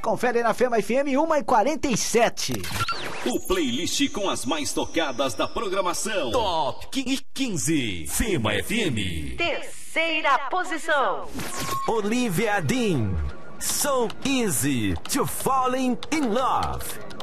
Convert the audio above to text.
Confere na Fema FM 1h47. O playlist com as mais tocadas da programação. Top 15. Fema FM. Terceira posição. Olivia Dean. So easy to falling in love.